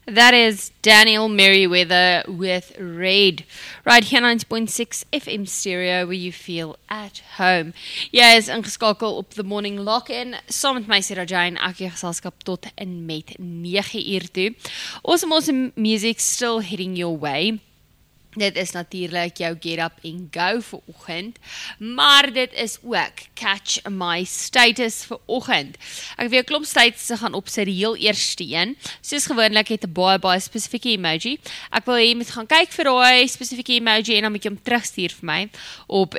That is Daniel Merriweather with Red. Right here 90.6 FM stereo where you feel at home. Jy is ingeskakel op The Morning Lock-in saam met my Sarah Jane, ek jou geselskap tot en met 9 uur toe. Awesome music still heading your way. Dit is natuurlijk jou get up en go vir oggend, maar dit is ook catch my status vir oggend. Ek wil 'n klomp statusse gaan opsit, die heel eerste een. Soos gewoonlik het 'n baie spesifieke emoji. Ek wil hê jy moet gaan kyk vir daai spesifieke emoji en dan moet jy hom terugstuur vir my op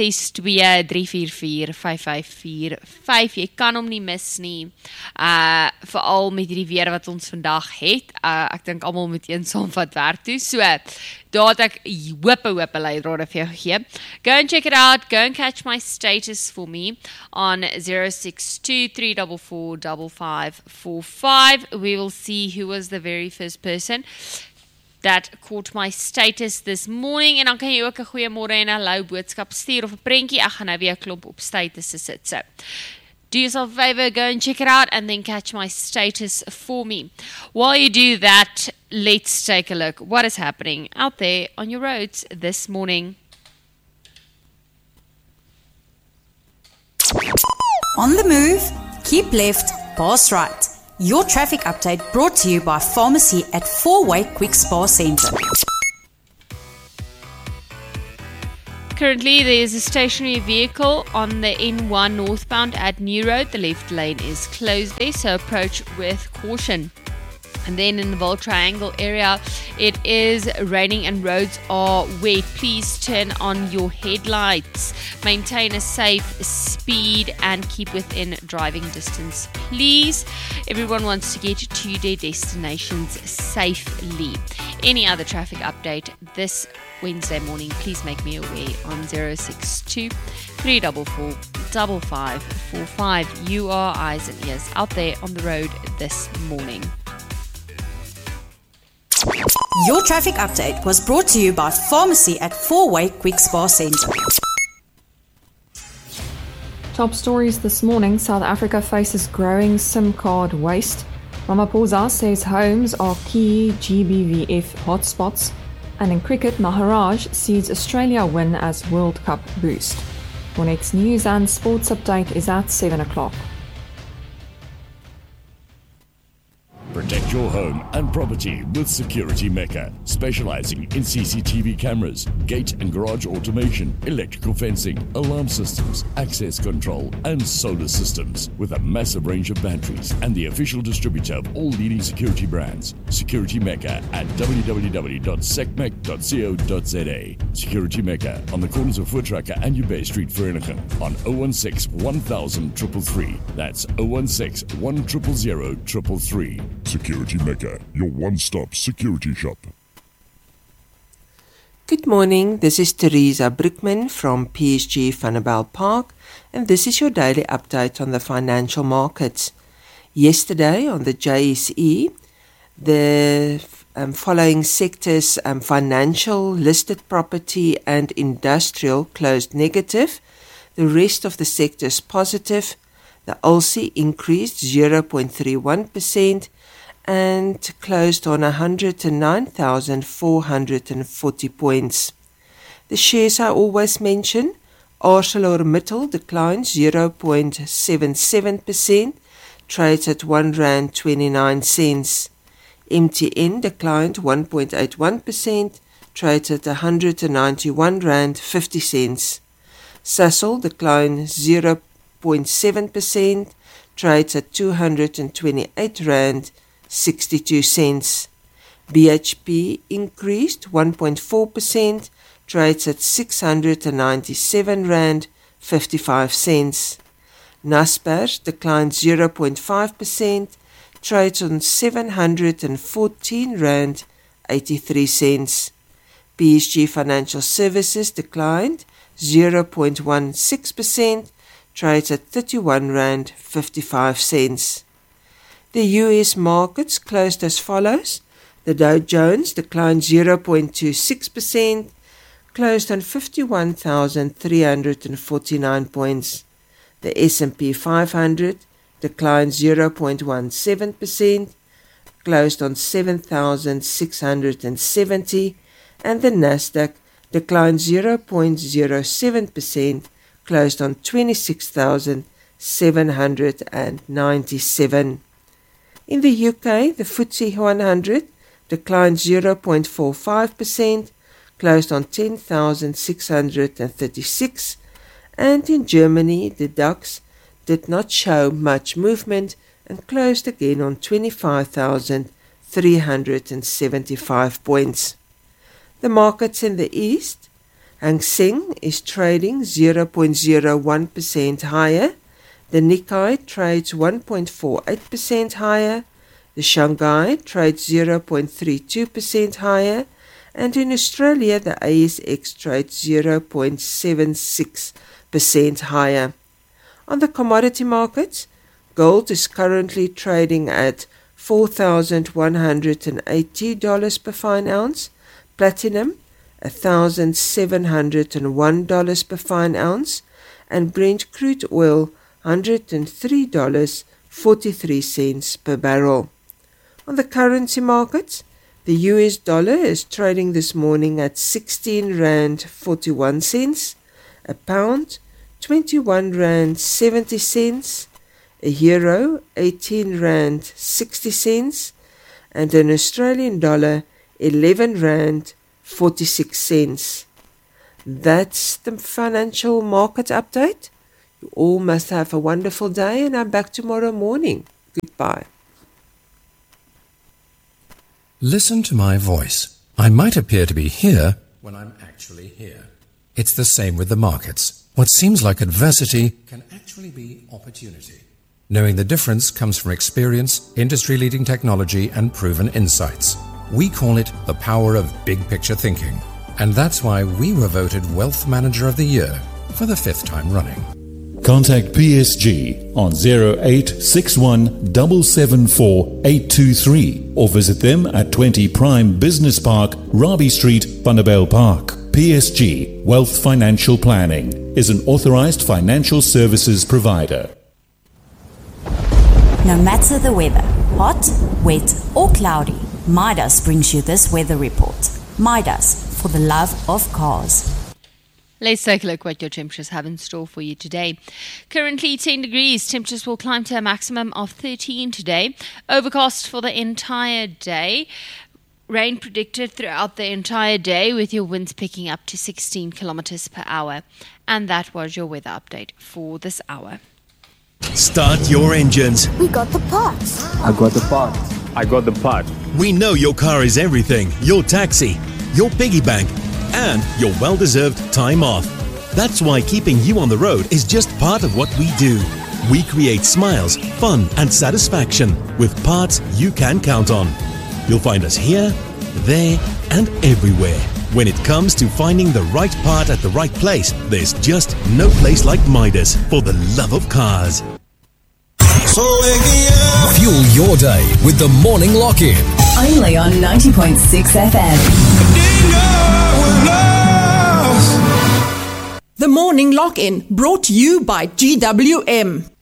0623445545. Jy kan hom nie mis nie. Veral met hierdie weer wat ons vandag het. Ek dink almal moet een saamvat werk toe. So daar het ek hope leidrade vir jou gegee. Go and check it out. Go and catch my status for me on 0623445545. We will see who was the very first person that caught my status this morning. En dan kan jy ook 'n goeiemôre en 'n hallo boodskap stuur of 'n prentjie. Ek gaan nou weer 'n klomp op statusse sit. So do yourself a favor, go and check it out, and then catch my status for me. While you do that, let's take a look what is happening out there on your roads this morning. On the move, keep left, pass right. Your traffic update brought to you by Pharmacy at Four-Way Quick Spa Centre. Currently, there is a stationary vehicle on the N1 northbound at New Road. The left lane is closed there, so approach with caution. And then in the Vaal Triangle area, it is raining and roads are wet. Please turn on your headlights. Maintain a safe speed and keep within driving distance, please. Everyone wants to get to their destinations safely. Any other traffic update this Wednesday morning, please make me aware on 062-344-5545. You are eyes and ears out there on the road this morning. Your traffic update was brought to you by Pharmacy at Four-Way Quick Spa Centre. Top stories this morning. South Africa faces growing SIM card waste. Ramaphosa says homes are key GBVF hotspots. And in cricket, Maharaj sees Australia win as World Cup boost. Your next news and sports update is at 7 o'clock. Protect your home and property with Security Mecca, specializing in CCTV cameras, gate and garage automation, electrical fencing, alarm systems, access control, and solar systems, with a massive range of batteries and the official distributor of all leading security brands. Security Mecca at www.secmec.co.za. Security Mecca on the corners of Voortrekker and Ubey Street, Vereniging, on 016 1000 333. That's 016 1000 333. Security Mecca, your one-stop security shop. Good morning, this is Teresa Brickman from PSG Vanderbijl Park, and this is your daily update on the financial markets. Yesterday on the JSE, the following sectors, financial, listed property and industrial closed negative. The rest of the sectors positive. The ALSI increased 0.31%, and closed on 109,440 points. The shares I always mention, ArcelorMittal declined 0.77%, trades at R1.29. MTN declined 1.81%, trades at R191.50. Sasol declined 0.7%, trades at R228.62. BHP increased 1.4%, trades at R697.55. Naspers declined 0.5%, trades on R714.83. PSG Financial Services declined 0.16%, trades at R31.55. The US markets closed as follows. The Dow Jones declined 0.26%, closed on 51,349 points. The S&P 500 declined 0.17%, closed on 7,670, and the Nasdaq declined 0.07%, closed on 26,797. In the UK, the FTSE 100 declined 0.45%, closed on 10,636, and in Germany, the DAX did not show much movement and closed again on 25,375 points. The markets in the East, Hang Seng is trading 0.01% higher, the Nikkei trades 1.48% higher, the Shanghai trades 0.32% higher, and in Australia the ASX trades 0.76% higher. On the commodity markets, gold is currently trading at $4,180 per fine ounce, platinum $1,701 per fine ounce, and Brent crude oil $103.43 per barrel. On the currency markets, the US dollar is trading this morning at 16 Rand 41 cents, a pound 21 Rand 70 cents, a euro 18 Rand 60 cents, and an Australian dollar 11 Rand 46 cents. That's the financial market update. You all must have a wonderful day, and I'm back tomorrow morning. Goodbye. Listen to my voice. I might appear to be here when I'm actually here. It's the same with the markets. What seems like adversity can actually be opportunity. Knowing the difference comes from experience, industry-leading technology, and proven insights. We call it the power of big picture thinking. And that's why we were voted Wealth Manager of the Year for the 5th time running. Contact PSG on 0861 774 823 or visit them at 20 Prime Business Park, Robbie Street, Vanderbijl Park. PSG Wealth Financial Planning is an authorized financial services provider. No matter the weather, hot, wet or cloudy, Midas brings you this weather report. Midas, for the love of cars. Let's take a look what your temperatures have in store for you today. Currently 10 degrees. Temperatures will climb to a maximum of 13 today. Overcast for the entire day. Rain predicted throughout the entire day with your winds picking up to 16 kilometers per hour. And that was your weather update for this hour. Start your engines. We got the parts. I got the parts. I got the part. We know your car is everything. Your taxi, your piggy bank, and your well-deserved time off. That's why keeping you on the road is just part of what we do. We create smiles, fun, and satisfaction with parts you can count on. You'll find us here, there, and everywhere. When it comes to finding the right part at the right place, there's just no place like Midas for the love of cars. Fuel your day with the Morning Lock-In. Only on 90.6 FM. The Morning Lock-In brought to you by GWM.